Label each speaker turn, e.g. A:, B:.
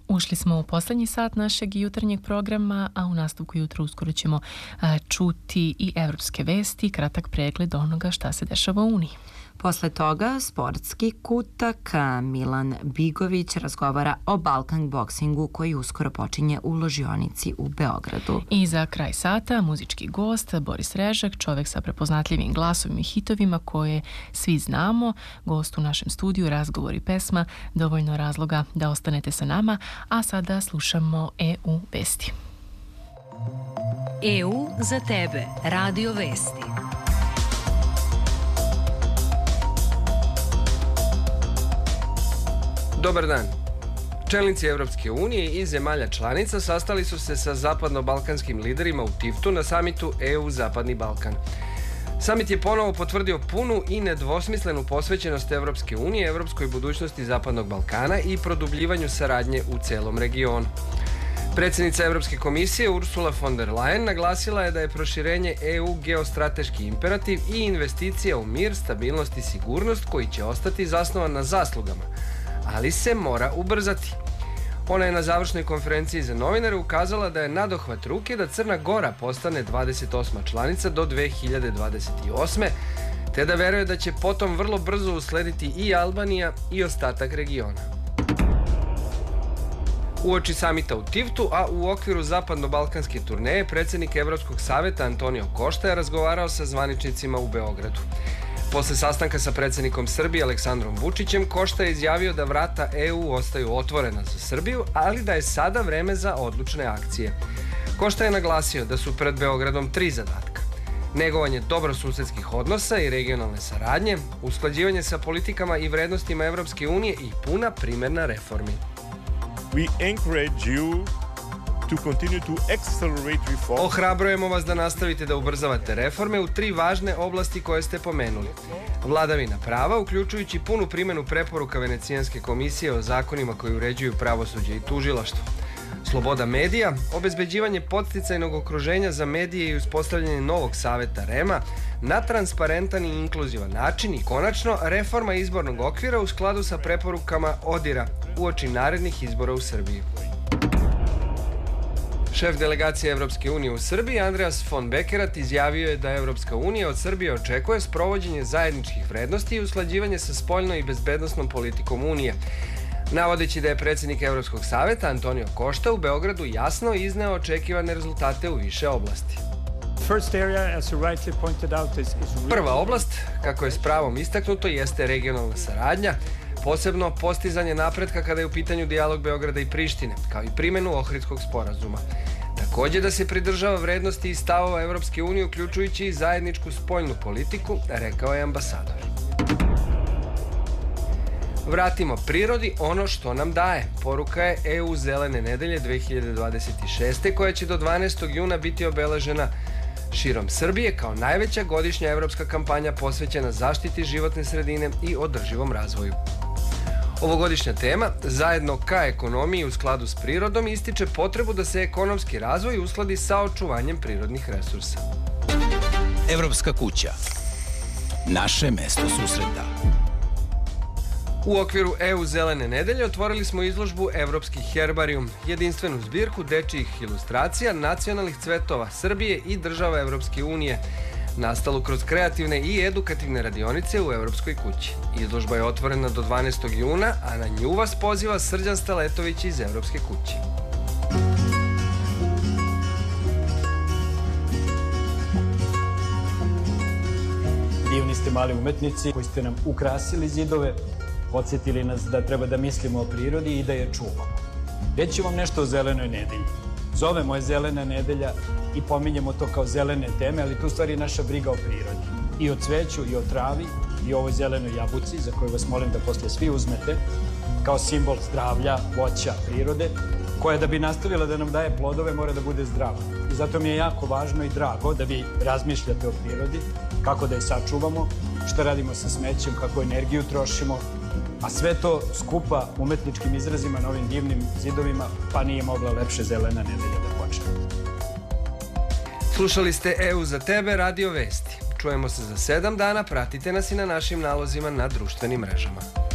A: Ušli smo u poslednji sat našeg jutarnjeg programa, a u nastavku jutra uskoro ćemo čuti i evropske vesti, kratak pregled onoga šta se dešava u Uniji.
B: Posle toga sportski kutak Milan Bigović razgovara o Balkan boksingu koji uskoro počinje u ložionici u Beogradu.
A: I za kraj sata muzički gost Boris Režak, čovek sa prepoznatljivim glasovima i hitovima koje svi znamo. Gost u našem studiju, razgovor i pesma, dovoljno razloga da ostanete sa nama, a sada slušamo EU vesti.
C: EU za tebe, radio vesti.
D: Dobar dan. Čelnici Evropske unije i zemalja članica sastali su se sa zapadno-balkanskim liderima u Tiftu na samitu EU Zapadni Balkan. Samit je ponovo potvrdio punu i nedvosmislenu posvećenost Evropske unije, evropskoj budućnosti Zapadnog Balkana i produbljivanju saradnje u celom regionu. Predsjednica Evropske komisije Ursula von der Leyen naglasila je da je proširenje EU geostrateški imperativ i investicija u mir, stabilnost i sigurnost koji će ostati zasnovan na zaslugama, ali se mora ubrzati. Ona je na završnoj konferenciji za novinare ukazala da je nadohvat ruke da Crna Gora postane 28. članica do 2028. te da veruje da će potom vrlo brzo uslediti i Albanija i ostatak regiona. Uoči samita u Tiftu, a u okviru zapadno-balkanske turneje, predsjednik Evropskog saveta Antonio Košta je razgovarao sa zvaničnicima u Beogradu. Posle sastanka sa predsjednikom Srbije Aleksandrom Vučićem, Košta je izjavio da vrata EU ostaju otvorena za Srbiju, ali da je sada vreme za odlučne akcije. Košta je naglasio da su pred Beogradom 3 zadatka: negovanje dobrosusedskih odnosa i regionalne saradnje, usklađivanje sa politikama i vrednostima Evropske unije i puna primjena reformi.
E: We encourage you to continue to accelerate reform.
D: Ohrabrujemo vas da nastavite da ubrzavate reforme u 3 važne oblasti koje ste pomenuli. Vladavina prava, uključujući punu primjenu preporuka Venecijanske komisije o zakonima koji uređuju pravosuđe i tužilaštvo. Sloboda medija, obezbeđivanje podsticajnog okruženja za medije i uspostavljanje novog saveta REM-a na transparentan i inkluzivan način i konačno reforma izbornog okvira u skladu sa preporukama ODIR-a uoči narednih izbora u Srbiji. Šef delegacije Evropske unije u Srbiji, Andreas von Bekerat, izjavio je da Evropska unija od Srbije očekuje sprovođenje zajedničkih vrednosti i usklađivanje sa spoljnom i bezbednosnom politikom Unije, navodeći da je predsjednik Evropskog saveta Antonio Košta u Beogradu jasno izneo očekivane rezultate u više oblasti. Prva oblast, kako je s pravom istaknuto, jeste regionalna saradnja, posebno postizanje napretka kada je u pitanju dijalog Beograda i Prištine, kao i primjenu Ohridskog sporazuma. Također da se pridržava vrednosti i stavova Evropske unije, uključujući i zajedničku spoljnu politiku, rekao je ambasador. Vratimo prirodi ono što nam daje, poruka je EU Zelene nedelje 2026. koja će do 12. juna biti obeležena širom Srbije kao najveća godišnja evropska kampanja posvećena zaštiti životne sredine i održivom razvoju. Ovogodišnja tema, zajedno ka ekonomiji u skladu s prirodom, ističe potrebu da se ekonomski razvoj uskladi sa očuvanjem prirodnih resursa.
F: Evropska kuća. Naše mesto susreta.
D: U okviru EU Zelene nedelje otvorili smo izložbu Evropski herbarijum, jedinstvenu zbirku dečijih ilustracija nacionalnih cvetova Srbije i država Evropske unije, nastalu kroz kreativne i edukativne radionice u Evropskoj kući. Izložba je otvorena do 12. juna, a na nju vas poziva Srđan Staletović iz Evropske kuće.
G: Divni ste mali umetnici koji ste nam ukrasili zidove, podsjetili nas da treba da mislimo o prirodi i da je čuvamo. Reći vam nešto o Zelenoj nedelji. Zovemo je Zelena nedelja i pominjemo to kao zelene teme, ali tu stvari je naša briga o prirodi. I o cveću, i o travi, i o ovoj zelenoj jabuci, za koju vas molim da posle svi uzmete, kao simbol zdravlja, voća, prirode, koja da bi nastavila da nam daje plodove mora da bude zdrava. I zato mi je jako važno i drago da vi razmišljate o prirodi, kako da je sačuvamo, šta radimo sa smećem, kako energiju trošimo, a sve to skupa umetničkim izrazima na ovim divnim zidovima, pa nije mogla lepše Zelena nedelja da počne.
D: Slušali ste EU za tebe, radio vesti. Čujemo se za 7 dana, pratite nas i na našim nalozima na društvenim mrežama.